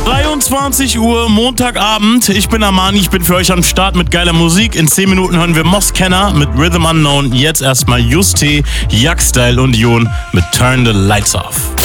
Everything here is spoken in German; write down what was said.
23 Uhr, Montagabend. Ich bin Armani, ich bin für euch am Start mit geiler Musik. In 10 Minuten hören wir Mos Kenner mit Rhythm Unknown. Jetzt erstmal Juste, Jack Style und Jon mit Turn the Lights Off.